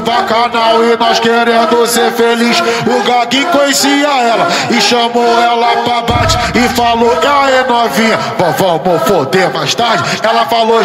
bacanal e nós querendo ser feliz. O Gaguinho conhecia ela e chamou ela pra bate e falou: e aí novinha, vamos foder mais tarde? Ela falou: